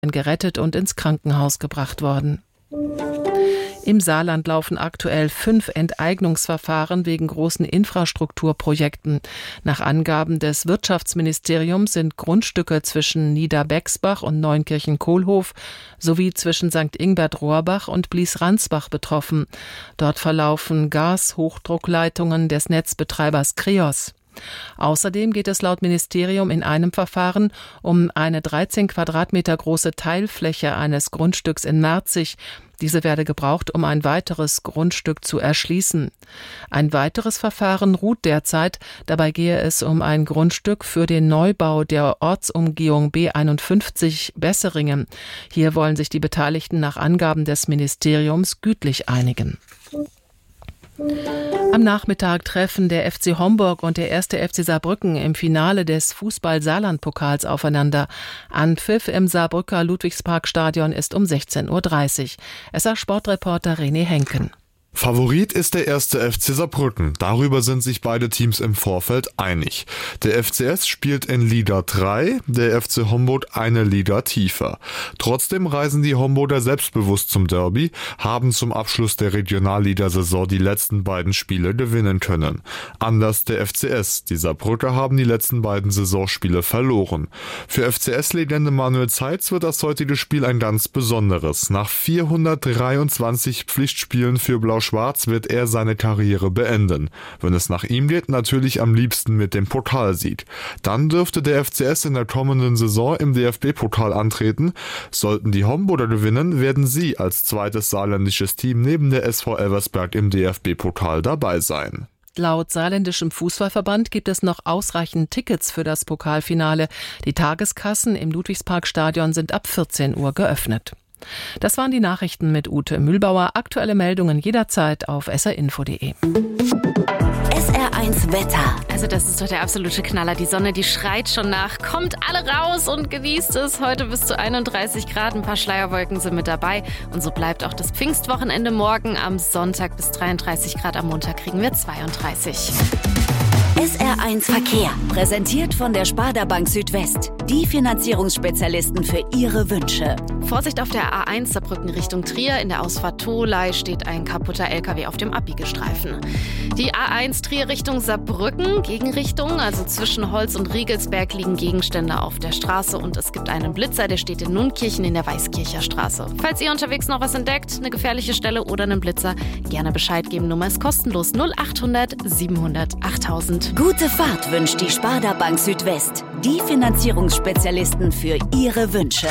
gerettet und ins Krankenhaus gebracht worden. Im Saarland laufen aktuell 5 Enteignungsverfahren wegen großen Infrastrukturprojekten. Nach Angaben des Wirtschaftsministeriums sind Grundstücke zwischen Niederbexbach und Neunkirchen-Kohlhof sowie zwischen St. Ingbert-Rohrbach und Blies-Ransbach betroffen. Dort verlaufen Gas-Hochdruckleitungen des Netzbetreibers Kreos. Außerdem geht es laut Ministerium in einem Verfahren um eine 13 Quadratmeter große Teilfläche eines Grundstücks in Merzig. Diese werde gebraucht, um ein weiteres Grundstück zu erschließen. Ein weiteres Verfahren ruht derzeit. Dabei gehe es um ein Grundstück für den Neubau der Ortsumgehung B51 Besseringen. Hier wollen sich die Beteiligten nach Angaben des Ministeriums gütlich einigen. Am Nachmittag treffen der FC Homburg und der 1. FC Saarbrücken im Finale des Fußball-Saarland-Pokals aufeinander. Anpfiff im Saarbrücker Ludwigsparkstadion ist um 16:30 Uhr. SA-Sportreporter René Henken. Favorit ist der 1. FC Saarbrücken. Darüber sind sich beide Teams im Vorfeld einig. Der FCS spielt in Liga 3, der FC Homburg eine Liga tiefer. Trotzdem reisen die Homburger selbstbewusst zum Derby, haben zum Abschluss der Regionalligasaison die letzten beiden Spiele gewinnen können. Anders der FCS. Die Saarbrücker haben die letzten beiden Saisonspiele verloren. Für FCS-Legende Manuel Zeitz wird das heutige Spiel ein ganz besonderes. Nach 423 Pflichtspielen für Blau-Schwarz wird er seine Karriere beenden. Wenn es nach ihm geht, natürlich am liebsten mit dem Pokalsieg. Dann dürfte der FCS in der kommenden Saison im DFB-Pokal antreten. Sollten die Homburger gewinnen, werden sie als zweites saarländisches Team neben der SV Elversberg im DFB-Pokal dabei sein. Laut saarländischem Fußballverband gibt es noch ausreichend Tickets für das Pokalfinale. Die Tageskassen im Ludwigsparkstadion sind ab 14 Uhr geöffnet. Das waren die Nachrichten mit Ute Mühlbauer. Aktuelle Meldungen jederzeit auf srinfo.de. SR1 Wetter. Also das ist doch der absolute Knaller. Die Sonne, die schreit schon nach. Kommt alle raus und genießt es. Heute bis zu 31 Grad. Ein paar Schleierwolken sind mit dabei. Und so bleibt auch das Pfingstwochenende morgen. Am Sonntag bis 33 Grad. Am Montag kriegen wir 32. SR1 Verkehr. Präsentiert von der Sparda Bank Südwest. Die Finanzierungsspezialisten für Ihre Wünsche. Vorsicht auf der A1 Saarbrücken Richtung Trier. In der Ausfahrt Tholey steht ein kaputter LKW auf dem Abbiegestreifen. Die A1 Trier Richtung Saarbrücken, Gegenrichtung, also zwischen Holz und Riegelsberg liegen Gegenstände auf der Straße und es gibt einen Blitzer, der steht in Nunkirchen in der Weißkircher Straße. Falls ihr unterwegs noch was entdeckt, eine gefährliche Stelle oder einen Blitzer, gerne Bescheid geben. Nummer ist kostenlos 0800 700 8000. Gute Fahrt wünscht die Sparda Bank Südwest. Die Finanzierungsspezialisten für Ihre Wünsche.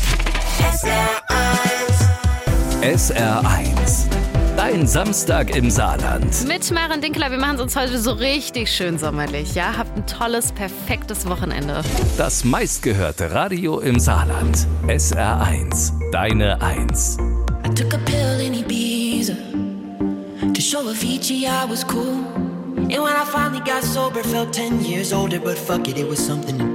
SR1. Dein Samstag im Saarland. Mit Maren Dinkeler, wir machen es uns heute so richtig schön sommerlich. Ja, habt ein tolles, perfektes Wochenende. Das meistgehörte Radio im Saarland. SR1. Deine 1. I took a pill in Ibiza to show Avicii I was cool. And when I finally got sober, felt 10 years older. But fuck it, it was something to do.